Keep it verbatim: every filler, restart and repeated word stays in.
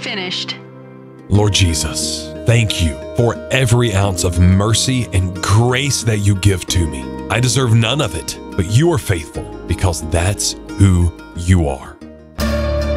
finished. Lord Jesus, thank you for every ounce of mercy and grace that you give to me. I deserve none of it, but you are faithful because that's who you are.